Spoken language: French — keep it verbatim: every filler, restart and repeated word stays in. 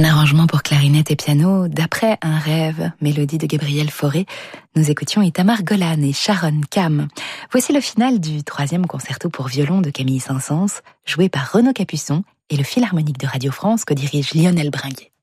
Un arrangement pour clarinette et piano d'après Un rêve, mélodie de Gabriel Fauré. Nous écoutions Itamar Golan et Sharon Kam. Voici le final du troisième concerto pour violon de Camille Saint-Saëns, joué par Renaud Capuçon et le Philharmonique de Radio France que dirige Lionel Bringuet.